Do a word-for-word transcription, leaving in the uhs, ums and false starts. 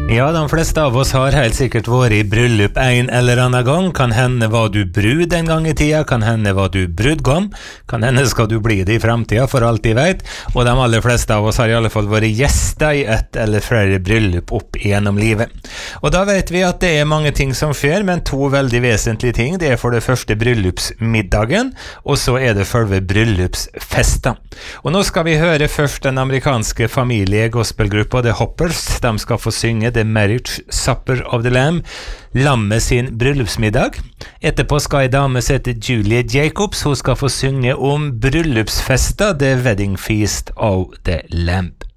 Ja, de fleste av oss har helt sikkert vært i bryllup en eller annen gang. Kan hende var du brud en gang i tida, kan hende var du brudgom, kan hende skal du bli det i fremtiden, for alt de vet. Og de aller fleste av oss har i alle fall vært gjester i ett eller flere bryllup opp gjennom livet. Og da vet vi at det er mange ting som skjer, men to veldig vesentlige ting. Det er for det første bryllupsmiddagen, og så er det selve bryllupsfesten. Og nå skal vi høre først den amerikanske familie-gospelgruppa The Hoppers. De skal få synge The Marriage Supper of the Lamb, lammet sin bryllupsmiddag. Etterpå skal en dame som heter Julia Jacobs, hun skal få synge om bryllupsfesta, The Wedding Feast of the Lamb.